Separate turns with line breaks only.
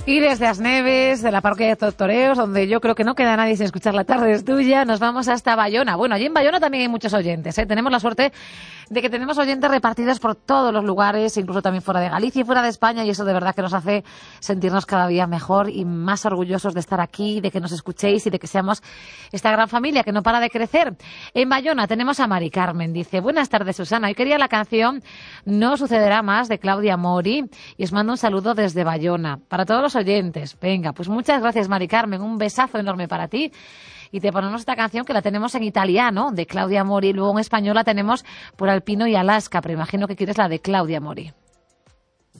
Y desde Asneves, de la parroquia de Tortoreos, donde yo creo que no queda nadie sin escuchar La tarde es tuya, nos vamos hasta Bayona. Bueno, allí en Bayona también hay muchos oyentes, ¿eh? Tenemos la suerte de que tenemos oyentes repartidos por todos los lugares, incluso también fuera de Galicia y fuera de España, y eso de verdad que nos hace sentirnos cada día mejor y más orgullosos de estar aquí, de que nos escuchéis y de que seamos esta gran familia que no para de crecer. En Bayona tenemos a Mari Carmen, dice: buenas tardes, Susana, hoy quería la canción No sucederá más de Claudia Mori y os mando un saludo desde Bayona para todos los oyentes. Venga, pues muchas gracias, Mari Carmen, un besazo enorme para ti. Y te ponemos esta canción que la tenemos en italiano, de Claudia Mori, y luego en español la tenemos por Alpino y Alaska, pero imagino que quieres la de Claudia Mori.